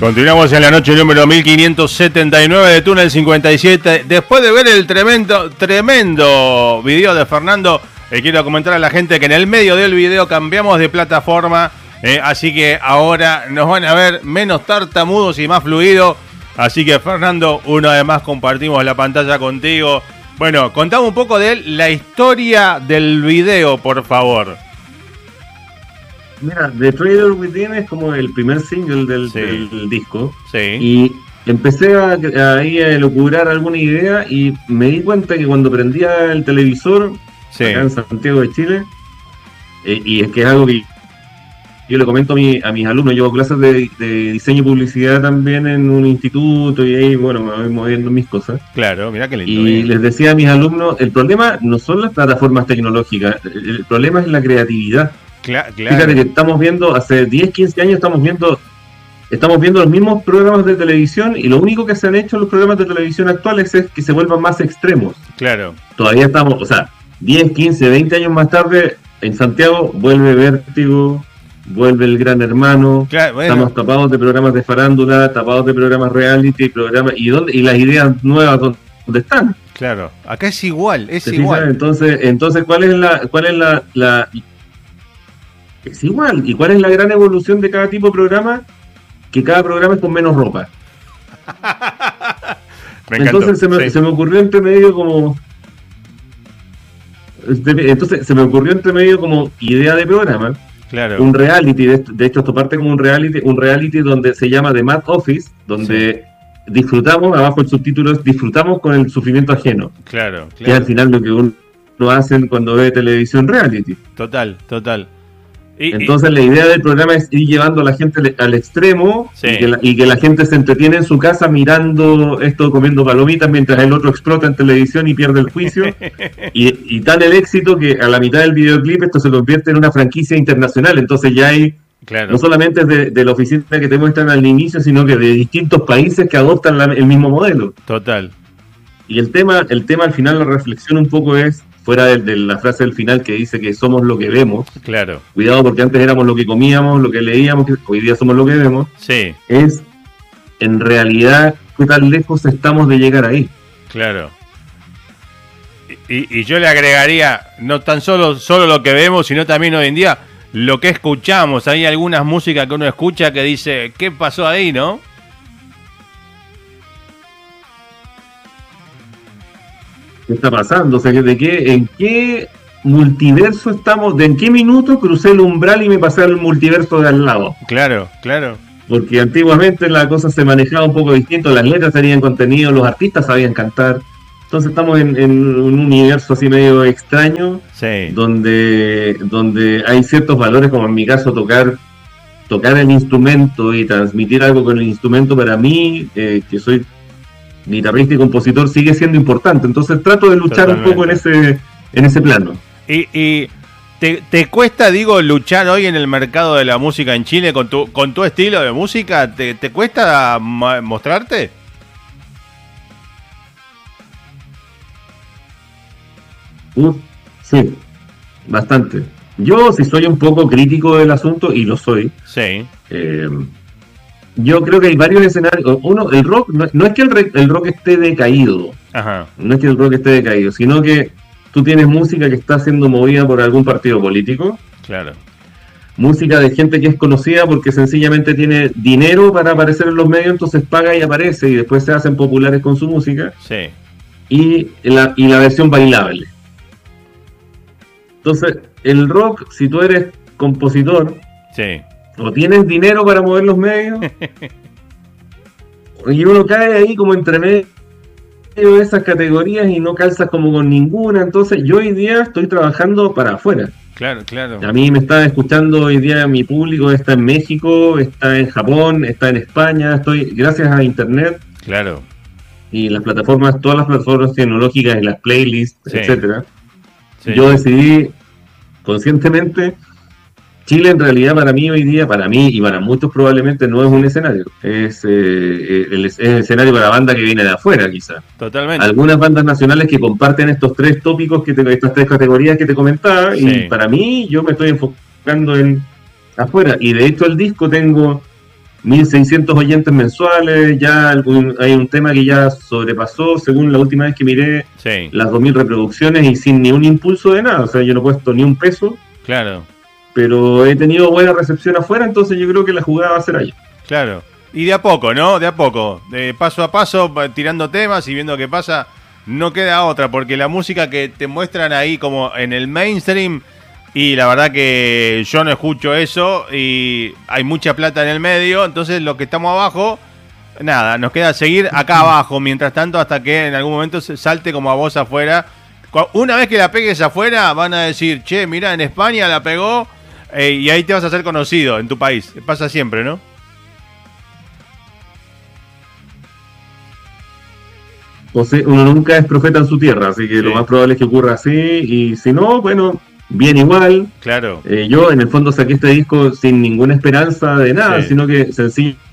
Continuamos en la noche número 1579 de Túnel 57. Después de ver el tremendo video de Fernando, quiero comentar a la gente que en el medio del video cambiamos de plataforma. Así que ahora nos van a ver menos tartamudos y más fluido. Así que Fernando, una vez más compartimos la pantalla contigo. Bueno, contame un poco de la historia del video, por favor. Mira, The Trader Within es como el primer single del disco. Sí. Y empecé ahí a elucubrar alguna idea y me di cuenta que cuando prendía el televisor, acá en Santiago de Chile, y es que es algo que yo le comento a mis alumnos, yo hago clases de diseño y publicidad también en un instituto y ahí, bueno, me voy moviendo mis cosas. Claro, mira qué lindo. Y les decía a mis alumnos, el problema no son las plataformas tecnológicas, el problema es la creatividad. Claro. Fíjate que estamos viendo, hace 10, 15 años estamos viendo los mismos programas de televisión y lo único que se han hecho los programas de televisión actuales es que se vuelvan más extremos. Claro. Todavía estamos, 10, 15, 20 años más tarde, en Santiago vuelve Vértigo, vuelve El Gran Hermano, claro, bueno. Estamos tapados de programas de farándula, tapados de programas reality, y las ideas nuevas, ¿dónde están? Claro, acá es igual, Entonces, ¿cuál es la es igual? ¿Y cuál es la gran evolución de cada tipo de programa? Que cada programa es con menos ropa. Entonces se me ocurrió entre medio como idea de programa. Claro. Un reality, de hecho esto parte como un reality donde se llama The Mad Office, donde disfrutamos, abajo el subtítulo es disfrutamos con el sufrimiento ajeno. Claro. Que es al final lo que uno hace cuando ve televisión reality. Total. Entonces la idea del programa es ir llevando a la gente al extremo y que la gente se entretiene en su casa mirando esto, comiendo palomitas mientras el otro explota en televisión y pierde el juicio. y tan el éxito que a la mitad del videoclip esto se convierte en una franquicia internacional. Entonces ya hay, no solamente de la oficina que te muestran al inicio, sino que de distintos países que adoptan el mismo modelo. Total. Y el tema al final, la reflexión un poco es, fuera de la frase del final que dice que somos lo que vemos. Claro. Cuidado porque antes éramos lo que comíamos, lo que leíamos, que hoy día somos lo que vemos. Sí. Es, en realidad, qué tan lejos estamos de llegar ahí. Claro. Y yo le agregaría, no tan solo lo que vemos, sino también hoy en día lo que escuchamos. Hay algunas músicas que uno escucha que dice, ¿qué pasó ahí, no? ¿Qué está pasando? O sea, ¿en qué multiverso estamos? ¿En qué minuto crucé el umbral y me pasé al multiverso de al lado? Claro. Porque antiguamente la cosa se manejaba un poco distinto, las letras tenían contenido, los artistas sabían cantar. Entonces estamos en un universo así medio extraño, donde hay ciertos valores, como en mi caso tocar el instrumento y transmitir algo con el instrumento, para mí, que soy guitarrista y compositor, sigue siendo importante. Entonces trato de luchar un poco en ese plano. Y ¿te cuesta, luchar hoy en el mercado de la música en Chile con tu estilo de música? ¿Te cuesta mostrarte? Sí, bastante. Yo sí soy un poco crítico del asunto, y lo soy. Sí. Yo creo que hay varios escenarios. Uno, el rock, no es que el rock esté decaído. Ajá. No es que el rock esté decaído, sino que tú tienes música que está siendo movida por algún partido político. Claro. Música de gente que es conocida porque sencillamente tiene dinero para aparecer en los medios, entonces paga y aparece, y después se hacen populares con su música. Sí. Y la versión bailable. Entonces, el rock, si tú eres compositor, o tienes dinero para mover los medios, y uno cae ahí como entre medio de esas categorías y no calzas como con ninguna. Entonces yo hoy día estoy trabajando para afuera. Claro. A mí me está escuchando hoy día mi público, está en México, está en Japón, está en España, estoy gracias a internet. Claro. Y todas las plataformas tecnológicas, y las playlists, etcétera. Sí. Yo decidí conscientemente, Chile en realidad para mí hoy día, para mí y para muchos probablemente no es un escenario, es el escenario para banda que viene de afuera quizás. Totalmente. Algunas bandas nacionales que comparten estos tres tópicos, estas tres categorías que te comentaba, y para mí yo me estoy enfocando en afuera, y de hecho el disco tengo 1.600 oyentes mensuales, ya hay un tema que ya sobrepasó, según la última vez que miré, las 2.000 reproducciones y sin ni un impulso de nada, o sea, yo no he puesto ni un peso. Claro. Pero he tenido buena recepción afuera, entonces yo creo que la jugada va a ser allá. Claro. Y de a poco, ¿no? De a poco. De paso a paso, tirando temas y viendo qué pasa. No queda otra, porque la música que te muestran ahí como en el mainstream, y la verdad que yo no escucho eso, y hay mucha plata en el medio, entonces los que estamos abajo, nada, nos queda seguir acá abajo, mientras tanto, hasta que en algún momento se salte como a vos afuera. Una vez que la pegues afuera, van a decir, che, mira, en España la pegó, y ahí te vas a hacer conocido en tu país. Pasa siempre, ¿no? José, uno nunca es profeta en su tierra, así que lo más probable es que ocurra así, y si no, bueno, bien igual. Claro. Yo en el fondo saqué este disco sin ninguna esperanza de nada, sino que sencillamente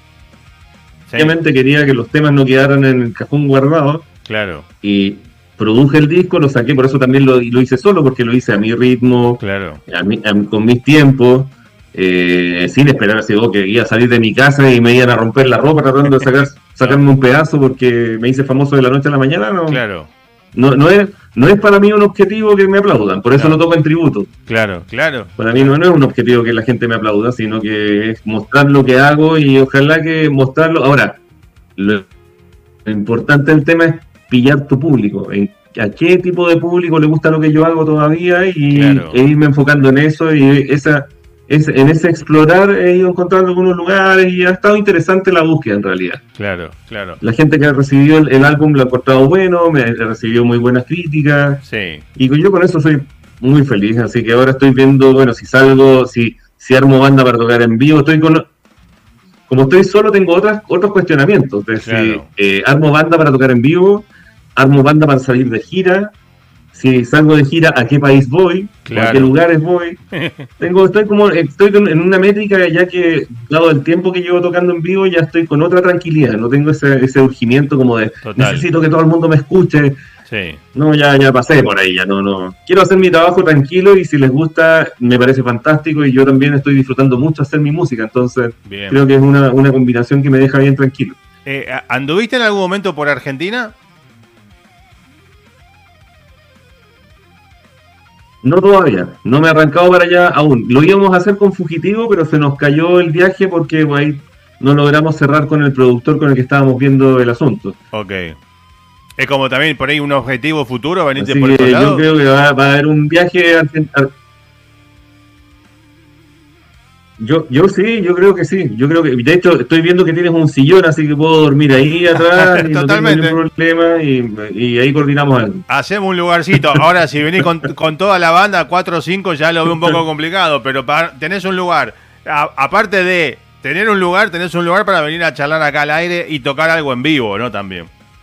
quería que los temas no quedaran en el cajón guardado. Claro. Y produje el disco, lo saqué, por eso también lo hice solo, porque lo hice a mi ritmo, claro, con mis tiempos, sin esperar así, que iba a salir de mi casa y me iban a romper la ropa tratando de sacarme un pedazo porque me hice famoso de la noche a la mañana. No, claro. No es para mí un objetivo que me aplaudan, por eso no toco en tributo. Claro. Para mí no es un objetivo que la gente me aplauda, sino que es mostrar lo que hago y ojalá que mostrarlo. Ahora, lo importante del tema es pillar tu público, a qué tipo de público le gusta lo que yo hago todavía e irme enfocando en eso, y en ese explorar he ido encontrando algunos lugares y ha estado interesante la búsqueda en realidad. Claro. La gente que ha recibido el álbum lo ha encontrado bueno, me ha recibido muy buenas críticas, y yo con eso soy muy feliz, así que ahora estoy viendo, bueno, si armo banda para tocar en vivo, como estoy solo tengo otros cuestionamientos, si armo banda para tocar en vivo, armo banda para salir de gira, si salgo de gira, ¿a qué país voy? ¿A qué lugares voy? Estoy en una métrica, ya que dado el tiempo que llevo tocando en vivo, ya estoy con otra tranquilidad, no tengo ese urgimiento como de necesito que todo el mundo me escuche. No, ya pasé por ahí, ya no. Quiero hacer mi trabajo tranquilo, y si les gusta, me parece fantástico, y yo también estoy disfrutando mucho hacer mi música, entonces creo que es una combinación que me deja bien tranquilo. ¿Anduviste en algún momento por Argentina? No todavía, no me he arrancado para allá aún. Lo íbamos a hacer con Fugitivo, pero se nos cayó el viaje porque ahí no logramos cerrar con el productor con el que estábamos viendo el asunto. Ok. Es como también por ahí un objetivo futuro, venirte por otro lado. Yo creo que va a haber un viaje Yo creo que sí. Yo creo que, de hecho, estoy viendo que tienes un sillón, así que puedo dormir ahí atrás. Y totalmente. No tengo ningún problema, y ahí coordinamos algo. Hacemos un lugarcito. Ahora, si venís con toda la banda, 4 o 5, ya lo veo un poco complicado, pero tenés un lugar. Aparte de tener un lugar, tenés un lugar para venir a charlar acá al aire y tocar algo en vivo, ¿no? También.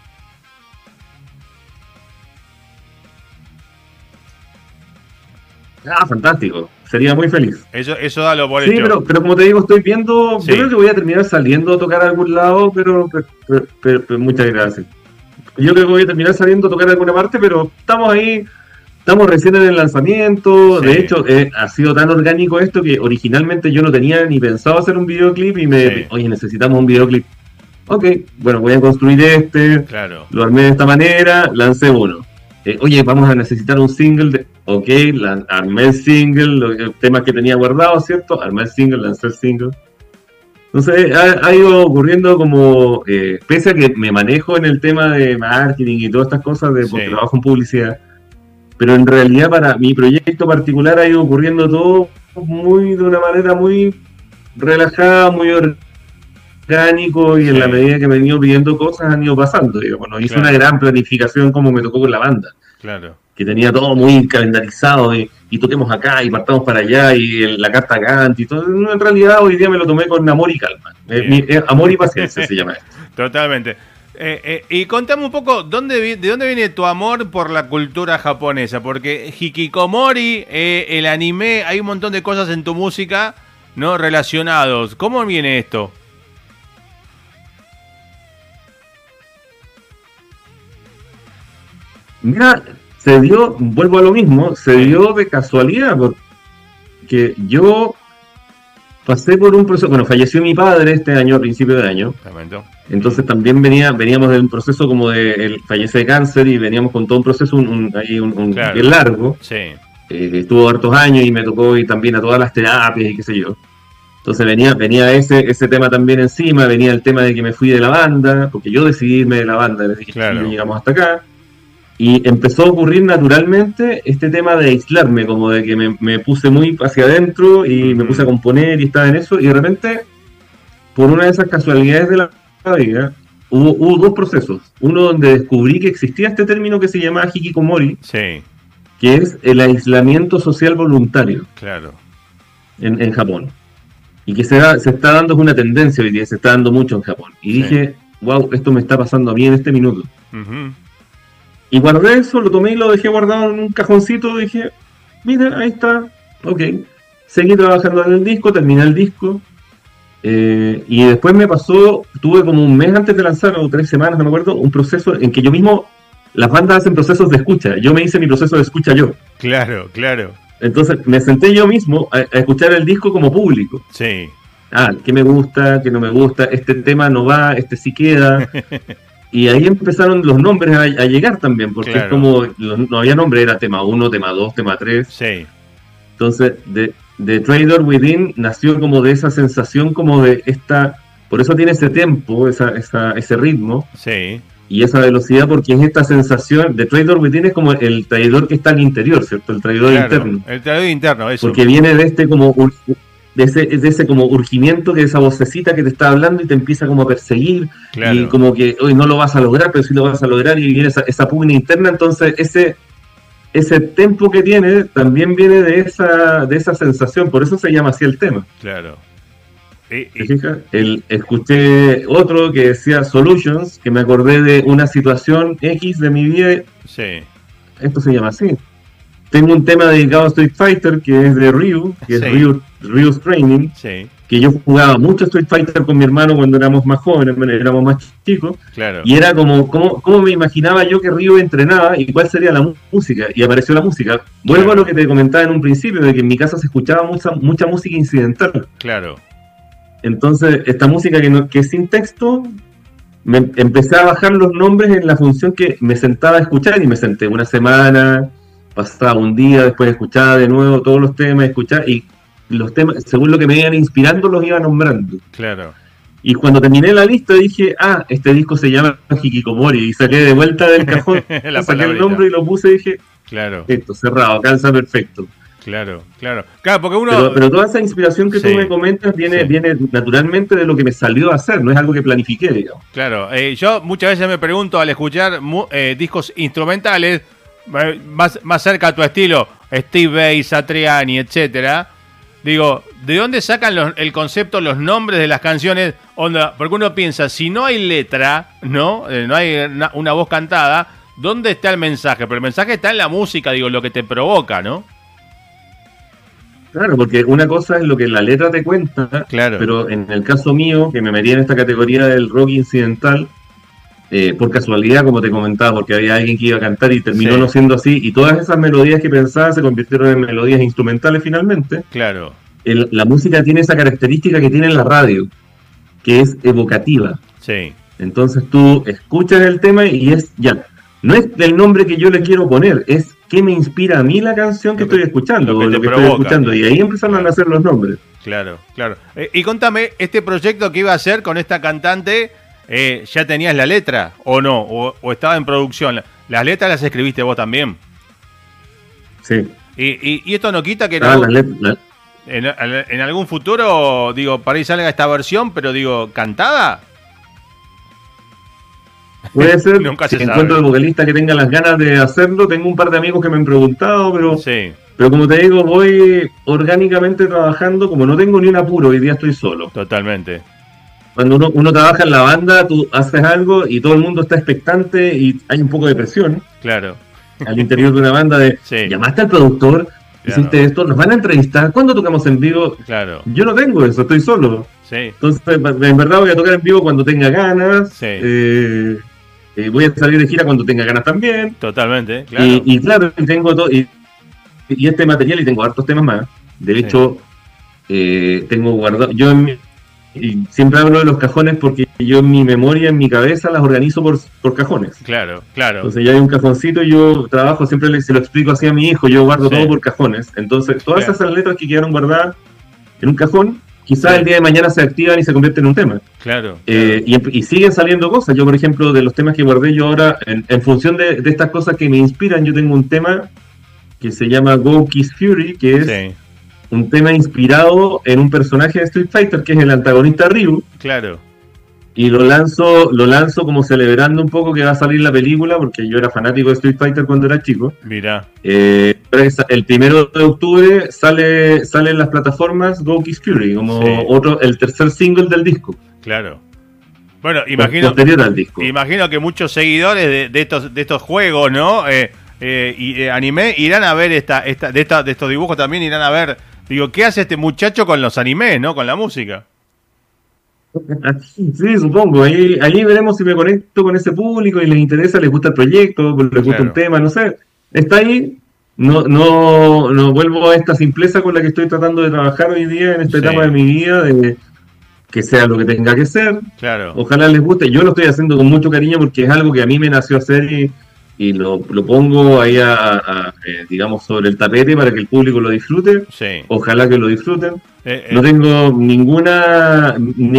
Fantástico. Sería muy feliz. Eso dalo por hecho. Sí, pero como te digo, estoy viendo. Yo creo que voy a terminar saliendo a tocar a algún lado, pero muchas gracias. Yo creo que voy a terminar saliendo a tocar a alguna parte, pero estamos ahí. Estamos recién en el lanzamiento. De hecho, ha sido tan orgánico esto que originalmente yo no tenía ni pensado hacer un videoclip, y oye, necesitamos un videoclip. Ok, bueno, voy a construir lo armé de esta manera, lancé uno. Oye, vamos a necesitar un single. Armé el single, los temas que tenía guardados, ¿cierto? Armé el single, lancé el single. Entonces ha ido ocurriendo como, pese a que me manejo en el tema de marketing y todas estas cosas, porque trabajo en publicidad, pero en realidad para mi proyecto particular ha ido ocurriendo todo de una manera muy relajada, muy orgánico, y en la medida que me han ido pidiendo cosas han ido pasando, digamos, ¿no? Hice una gran planificación como me tocó con la banda. Claro. Que tenía todo muy calendarizado, y toquemos acá y partamos para allá, y la carta Gantt y todo. En realidad hoy día me lo tomé con amor y calma. Amor y paciencia se llama esto. Totalmente. Y contame un poco, ¿de dónde viene tu amor por la cultura japonesa? Porque Hikikomori, el anime, hay un montón de cosas en tu música, ¿no?, relacionados. ¿Cómo viene esto? Mira, vuelvo a lo mismo, se dio de casualidad, porque yo pasé por un proceso, bueno, falleció mi padre este año, a principio de año. Lamento. Entonces también veníamos de un proceso como de, él fallece de cáncer y veníamos con todo un proceso Claro. bien largo. Sí. Estuvo hartos años y me tocó ir también a todas las terapias y qué sé yo. Entonces venía ese tema también encima, venía el tema de que me fui de la banda, porque yo decidí irme de la banda, les dije, Claro. sí, llegamos hasta acá. Y empezó a ocurrir naturalmente este tema de aislarme, como de que me puse muy hacia adentro y me puse a componer y estaba en eso, y de repente, por una de esas casualidades de la vida, hubo dos procesos. Uno donde descubrí que existía este término que se llama hikikomori, Sí. que es el aislamiento social voluntario. Claro. En Japón. Y que se está dando, es una tendencia hoy día, se está dando mucho en Japón. Y dije, wow, esto me está pasando a mí en este minuto. Y guardé eso, lo tomé y lo dejé guardado en un cajoncito. Dije, mira, ahí está, ok. Seguí trabajando en el disco, terminé el disco. Y después me pasó, tuve como un mes antes de lanzar, o 3 semanas, no me acuerdo, un proceso en que yo mismo, las bandas hacen procesos de escucha. Yo me hice mi proceso de escucha yo. Claro, claro. Entonces me senté yo mismo a escuchar el disco como público. Sí. ¿Qué me gusta? ¿Qué no me gusta? Este tema no va, este sí queda. Y ahí empezaron los nombres a llegar también, porque claro, es como, no había nombre, era tema 1, tema 2, tema 3. Sí. Entonces, The Trader Within nació como de esa sensación, como de esta, por eso tiene ese tempo, ese ritmo. Sí. Y esa velocidad, porque es esta sensación, The Trader Within es como el traidor que está al interior, ¿cierto? El traidor interno. El traidor interno, eso. Porque viene de este como de ese como urgimiento, que esa vocecita que te está hablando y te empieza como a perseguir, claro, y como que hoy no lo vas a lograr, pero sí lo vas a lograr, y viene esa pugna interna. Entonces ese tempo que tiene también viene de esa sensación, por eso se llama así el tema. Claro. ¿Te fijas? Escuché otro que decía Solutions, que me acordé de una situación X de mi vida. Sí. Esto se llama así. Tengo un tema dedicado a Street Fighter, que es de Ryu, que sí, es Ryu's Training, sí, que yo jugaba mucho Street Fighter con mi hermano cuando éramos más jóvenes, éramos más chicos, claro, y era como cómo me imaginaba yo que Ryu entrenaba y cuál sería la música, y apareció la música. Vuelvo a lo que te comentaba en un principio, de que en mi casa se escuchaba mucha música incidental. Claro. Entonces, esta música que es sin texto, empecé a bajar los nombres en la función que me sentaba a escuchar, y me senté una semana, pasaba un día, después escuchaba de nuevo todos los temas, escuchaba, y los temas, según lo que me iban inspirando, los iba nombrando. Claro. Y cuando terminé la lista dije, este disco se llama Hikikomori, y saqué de vuelta del cajón, saqué el nombre y lo puse y dije, claro, esto, cerrado, calza perfecto. Claro, porque uno... Pero toda esa inspiración que tú me comentas viene naturalmente de lo que me salió a hacer, no es algo que planifiqué, digamos. Claro, yo muchas veces me pregunto al escuchar discos instrumentales, más cerca a tu estilo, Steve Vai, Satriani, etcétera, digo, ¿de dónde sacan el concepto, los nombres de las canciones? Onda, porque uno piensa, si no hay letra, no hay una voz cantada, ¿dónde está el mensaje? Pero el mensaje está en la música, digo, lo que te provoca, ¿no? Claro, porque una cosa es lo que la letra te cuenta, claro, pero en el caso mío, que me metí en esta categoría del rock incidental, por casualidad, como te comentaba, porque había alguien que iba a cantar y terminó no siendo así, y todas esas melodías que pensaba se convirtieron en melodías instrumentales finalmente. Claro. La música tiene esa característica que tiene en la radio, que es evocativa. Sí. Entonces tú escuchas el tema y no es el nombre que yo le quiero poner, es qué me inspira a mí la canción que estoy escuchando, lo que estoy escuchando, y ahí empezaron a nacer los nombres. Claro. Y contame, este proyecto que iba a hacer con esta cantante, ¿ya tenías la letra o no? ¿O estaba en producción? ¿Las letras las escribiste vos también? Sí. ¿Y esto no quita que en algún futuro, digo, para ahí salga esta versión, pero digo, cantada? Puede ser, Nunca si se encuentro sabe. el vocalista que tenga las ganas de hacerlo. Tengo un par de amigos que me han preguntado, pero como te digo, voy orgánicamente trabajando, como no tengo ni un apuro, hoy día estoy solo. Totalmente. Cuando uno trabaja en la banda, tú haces algo y todo el mundo está expectante y hay un poco de presión. Claro. Al interior de una banda llamaste al productor, hiciste esto, nos van a entrevistar, ¿cuándo tocamos en vivo? Claro. Yo no tengo eso, estoy solo. Sí. Entonces, en verdad voy a tocar en vivo cuando tenga ganas. Sí. Voy a salir de gira cuando tenga ganas también. Totalmente, claro. Y claro, tengo todo, y este material, y tengo hartos temas más. De hecho, tengo guardado, y siempre hablo de los cajones porque yo en mi memoria, en mi cabeza, las organizo por cajones. Claro. Entonces ya hay un cajoncito y yo trabajo, siempre se lo explico así a mi hijo, yo guardo todo por cajones. Entonces todas esas letras que quedaron guardadas en un cajón, quizás el día de mañana se activan y se convierten en un tema. Claro. Y siguen saliendo cosas. Yo, por ejemplo, de los temas que guardé yo ahora, en función de estas cosas que me inspiran, yo tengo un tema que se llama Go Kiss Fury, que es un tema inspirado en un personaje de Street Fighter, que es el antagonista Ryu. Claro. Y lo lanzo como celebrando un poco que va a salir la película, porque yo era fanático de Street Fighter cuando era chico. Mira. El 1 de octubre sale en las plataformas Go Kiss Fury, como el tercer single del disco. Claro. Bueno, imagino que muchos seguidores de estos juegos, ¿no? Y anime irán a ver de estos dibujos también irán a ver. Digo, ¿qué hace este muchacho con los animes, no? Con la música. Sí, supongo. Ahí veremos si me conecto con ese público y les interesa, les gusta el proyecto, les gusta un tema, no sé. Está ahí. No vuelvo a esta simpleza con la que estoy tratando de trabajar hoy día en esta etapa de mi vida, de que sea lo que tenga que ser. Claro. Ojalá les guste. Yo lo estoy haciendo con mucho cariño porque es algo que a mí me nació hacer y lo pongo ahí digamos sobre el tapete para que el público lo disfrute. Ojalá que lo disfruten. No tengo ninguna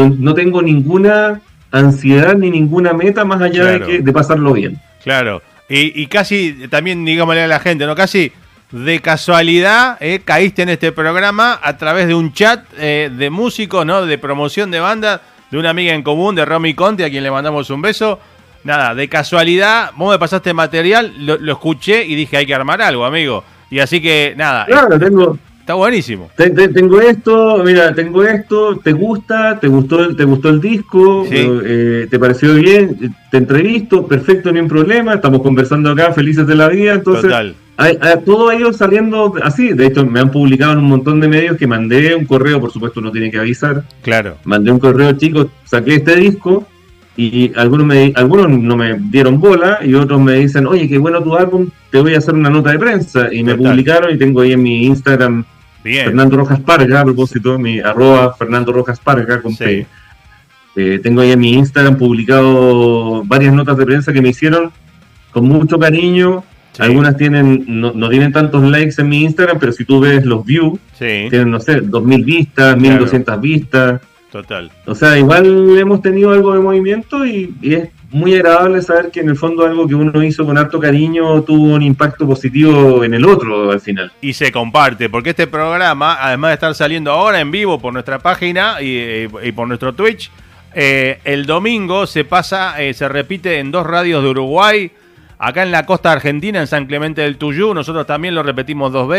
ansiedad ni ninguna meta más allá de pasarlo bien. Claro. Y casi también digámosle a la gente, ¿no? Casi de casualidad caíste en este programa a través de un chat de músicos, ¿no? De promoción de banda, de una amiga en común, de Romy Conti, a quien le mandamos un beso. Nada, de casualidad, vos me pasaste material, lo escuché y dije, hay que armar algo, amigo. Y así que, nada. Claro, está buenísimo. Tengo esto, ¿te gustó el disco? Sí. ¿Te pareció bien? ¿Te entrevisto? Perfecto, ni un problema. Estamos conversando acá, felices de la vida. Entonces, total. Todo ha ido saliendo así. De hecho, me han publicado en un montón de medios que mandé un correo, por supuesto, uno tiene que avisar. Claro. Mandé un correo, chicos, saqué este disco. Y algunos no me dieron bola y otros me dicen, oye, qué bueno tu álbum, te voy a hacer una nota de prensa. Y me publicaron y tengo ahí en mi Instagram Fernando Rojas Parga, a propósito, mi @ Fernando Rojas Parga con P. Tengo ahí en mi Instagram publicado varias notas de prensa que me hicieron con mucho cariño. Algunas no tienen tantos likes en mi Instagram, pero si tú ves los views, tienen, no sé, 2.000 vistas, 1.200 vistas. Total. O sea, igual hemos tenido algo de movimiento y es muy agradable saber que en el fondo algo que uno hizo con harto cariño tuvo un impacto positivo en el otro al final. Y se comparte, porque este programa, además de estar saliendo ahora en vivo por nuestra página y por nuestro Twitch, el domingo se repite en 2 radios de Uruguay, acá en la costa argentina, en San Clemente del Tuyú. Nosotros también lo repetimos 2 veces.